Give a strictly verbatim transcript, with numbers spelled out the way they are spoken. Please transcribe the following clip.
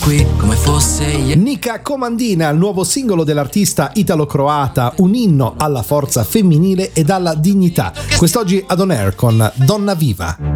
qui come fosse ieri. Nika Comandina, il nuovo singolo dell'artista italo-croata, un inno alla forza femminile ed alla dignità. Quest'oggi ad On Air con Donna Viva.